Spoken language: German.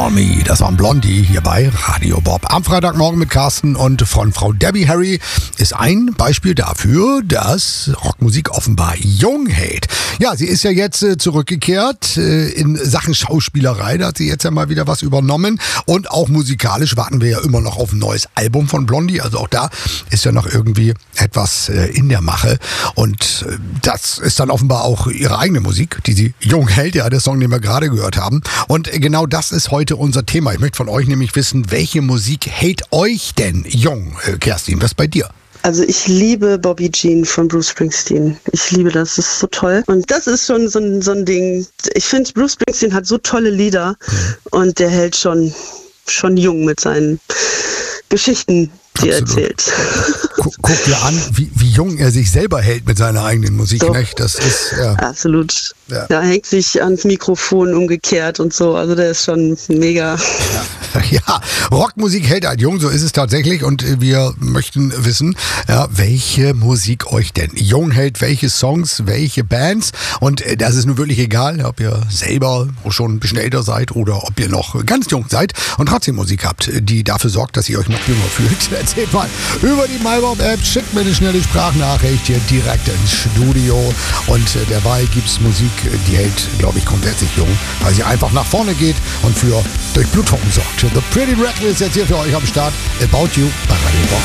Call Me. Das war ein Blondie hier bei Radio Bob. Am Freitagmorgen mit Carsten und von Frau Debbie Harry ist ein Beispiel dafür, dass Rockmusik offenbar jung hält. Ja, sie ist ja jetzt zurückgekehrt in Sachen Schauspielerei. Da hat sie jetzt ja mal wieder was übernommen. Und auch musikalisch warten wir ja immer noch auf ein neues Album von Blondie. Also auch da ist ja noch irgendwie etwas in der Mache. Und das ist dann offenbar auch ihre eigene Musik, die sie jung hält. Ja, der Song, den wir gerade gehört haben. Und genau das ist heute unser Thema. Ich möchte von euch nämlich wissen, welche Musik hält euch denn jung? Kerstin, was bei dir? Also ich liebe Bobby Jean von Bruce Springsteen. Ich liebe das, das ist so toll. Und das ist schon so ein Ding. Ich finde, Bruce Springsteen hat so tolle Lieder und der hält schon jung mit seinen Geschichten, die er erzählt. Guck dir an, wie jung er sich selber hält mit seiner eigenen Musik. Doch. Nicht? Das ist absolut. Ja. Da hängt sich ans Mikrofon umgekehrt und so. Also der ist schon mega. Ja, Rockmusik hält halt jung, so ist es tatsächlich. Und wir möchten wissen, ja, welche Musik euch denn jung hält, welche Songs, welche Bands. Und das ist nun wirklich egal, ob ihr selber schon ein bisschen älter seid oder ob ihr noch ganz jung seid und trotzdem Musik habt, die dafür sorgt, dass ihr euch noch jünger fühlt. Erzählt mal über die MyBob-App, schickt mir eine schnelle Sprachnachricht hier direkt ins Studio. Und dabei gibt's Musik, die hält, glaube ich, grundsätzlich jung, weil sie einfach nach vorne geht und für Durchblutung sorgt. The Pretty Reckless jetzt hier für euch am Start. About You bei Radio Bob.